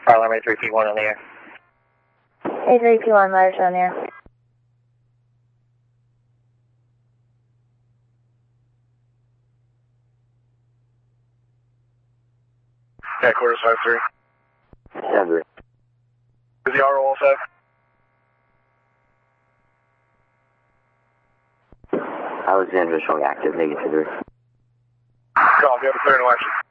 Alarm A3P1 on the air. A3P1, letters on the air. Yeah, quarters 5-3. 7. Is the RO all set? Alexandra showing active, negative 3. Golf, you have a clear no action.